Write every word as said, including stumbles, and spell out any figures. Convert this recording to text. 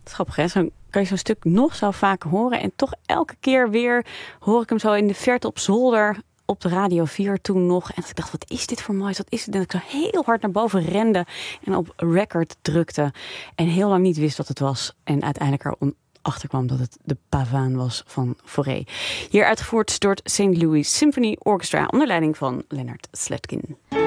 Grappig, hè? Zo kan je zo'n stuk nog zo vaak horen. En toch elke keer weer hoor ik hem zo in de verte op zolder op de Radio vier toen nog. En ik dacht, wat is dit voor moois? Wat is dit? En ik zo heel hard naar boven rende en op record drukte. En heel lang niet wist wat het was. En uiteindelijk er achterkwam dat het de Pavane was van Fauré. Hier uitgevoerd door het Saint Louis Symphony Orchestra onder leiding van Leonard Slatkin.